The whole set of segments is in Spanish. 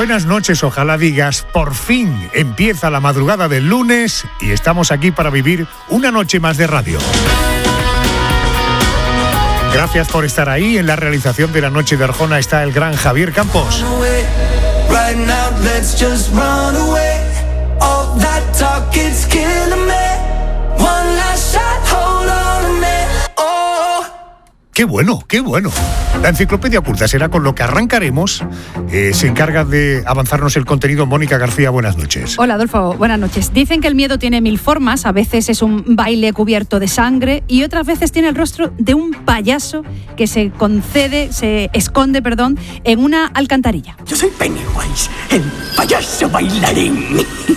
Buenas noches, ojalá digas, por fin empieza la madrugada del lunes y estamos aquí para vivir una noche más de radio. Gracias por estar ahí. En la realización de la noche de Arjona está el gran Javier Campos. ¡Qué bueno, qué bueno! La enciclopedia oculta será con lo que arrancaremos. Se encarga de avanzarnos el contenido Mónica García, buenas noches. Hola, Adolfo, buenas noches. Dicen que el miedo tiene 1000 formas. A veces es un baile cubierto de sangre y otras veces tiene el rostro de un payaso que se esconde, en una alcantarilla. Yo soy Pennywise, el payaso bailarín.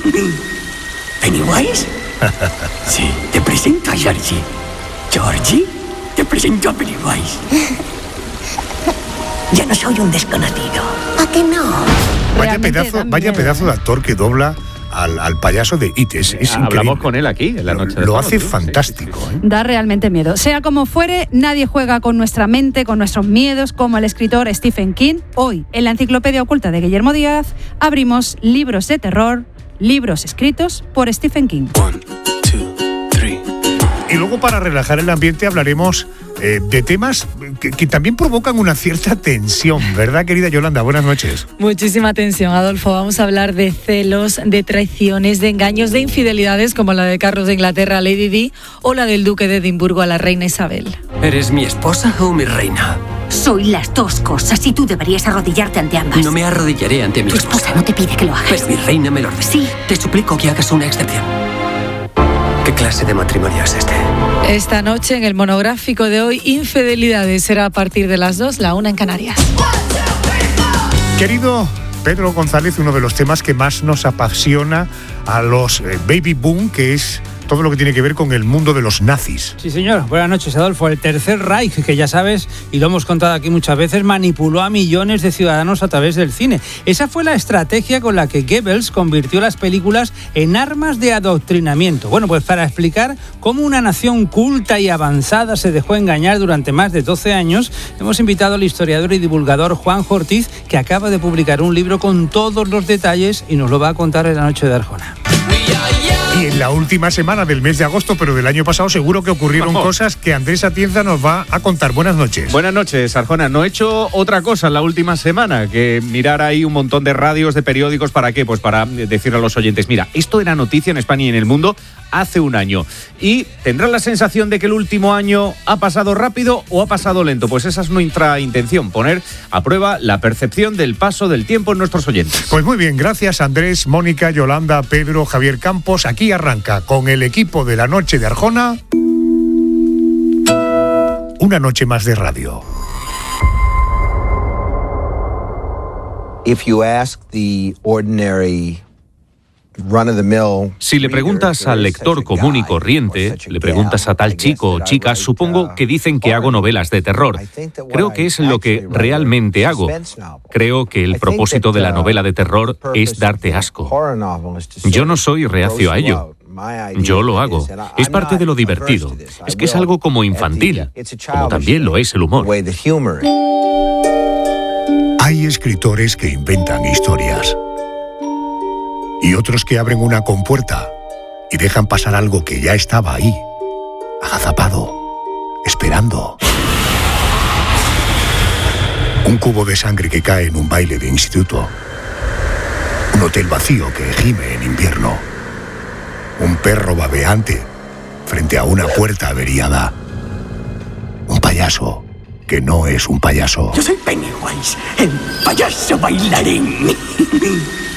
¿Pennywise? Sí, te presento a Georgie. ¿Georgie? Te presento a Pennywise. Ya no soy un desconocido. ¿A qué no? Vaya pedazo de actor que dobla al payaso de It. Es increíble. Hablamos con él aquí en la noche. Lo hace fantástico. Sí. Da realmente miedo. Sea como fuere, nadie juega con nuestra mente, con nuestros miedos, como el escritor Stephen King. Hoy, en la enciclopedia oculta de Guillermo Díaz, abrimos libros de terror, libros escritos por Stephen King. 1, 2, 3. Y luego, para relajar el ambiente, hablaremos de temas que también provocan una cierta tensión, ¿verdad, querida Yolanda? Buenas noches. Muchísima tensión, Adolfo. Vamos a hablar de celos, de traiciones, de engaños, de infidelidades, como la de Carlos de Inglaterra a Lady Di o la del duque de Edimburgo a la reina Isabel. ¿Eres mi esposa o mi reina? Soy las dos cosas y tú deberías arrodillarte ante ambas. No me arrodillaré ante mi esposa. Tu esposa no te pide que lo hagas. Pero mi reina me lo ordena. Sí. Te suplico que hagas una excepción. ¿Qué clase de matrimonio es este? Esta noche, en el monográfico de hoy, infidelidades, será a partir de las 2, la 1 en Canarias. Querido Pedro González, uno de los temas que más nos apasiona a los baby boom, que es todo lo que tiene que ver con el mundo de los nazis. Sí, señor. Buenas noches, Adolfo. El Tercer Reich, que ya sabes, y lo hemos contado aquí muchas veces, manipuló a millones de ciudadanos a través del cine. Esa fue la estrategia con la que Goebbels convirtió las películas en armas de adoctrinamiento. Bueno, pues para explicar cómo una nación culta y avanzada se dejó engañar durante más de 12 años, hemos invitado al historiador y divulgador Juan Ortiz, que acaba de publicar un libro con todos los detalles y nos lo va a contar en la noche de Arjona. Y en la última semana del mes de agosto, pero del año pasado, seguro que ocurrieron cosas que Andrés Atienza nos va a contar. Buenas noches. Buenas noches, Arjona. No he hecho otra cosa en la última semana que mirar ahí un montón de radios, de periódicos. ¿Para qué? Pues para decirle a los oyentes, mira, esto era noticia en España y en el mundo hace un año. ¿Y tendrán la sensación de que el último año ha pasado rápido o ha pasado lento? Pues esa es nuestra intención, poner a prueba la percepción del paso del tiempo en nuestros oyentes. Pues muy bien, gracias Andrés, Mónica, Yolanda, Pedro, Javier Campos. Aquí arranca con el equipo de la noche de Arjona una noche más de radio. If you ask the ordinary Si le preguntas al lector común y corriente, le preguntas a tal chico o chica, supongo que dicen que hago novelas de terror. Creo que es lo que realmente hago. Creo que el propósito de la novela de terror es darte asco. Yo no soy reacio a ello. Yo lo hago. Es parte de lo divertido. Es que es algo como infantil, como también lo es el humor. Hay escritores que inventan historias y otros que abren una compuerta y dejan pasar algo que ya estaba ahí, agazapado, esperando. Un cubo de sangre que cae en un baile de instituto. Un hotel vacío que gime en invierno. Un perro babeante frente a una puerta averiada. Un payaso que no es un payaso. Yo soy Pennywise, el payaso bailarín.